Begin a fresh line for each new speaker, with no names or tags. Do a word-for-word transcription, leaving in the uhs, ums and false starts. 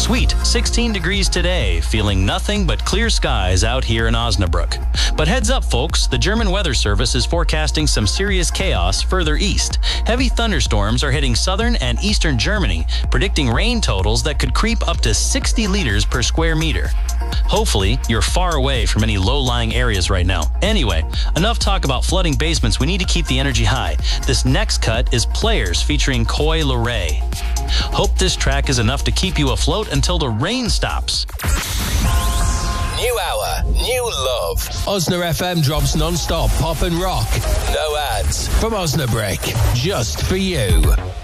Sweet sixteen degrees today, feeling nothing but clear skies out here in Osnabrück. But heads up, folks, the German Weather Service is forecasting some serious chaos further east. Heavy thunderstorms are hitting southern and eastern Germany, predicting rain totals that could creep up to sixty liters per square meter. Hopefully, you're far away from any low-lying areas right now. Anyway, enough talk about flooding basements. We need to keep the energy high. This next cut is Players featuring Coi Leray. Hope this track is enough to keep you afloat until the rain stops.
New hour, new love. Osna F M drops non-stop pop and rock. No ads. From Osnabrück, just for you.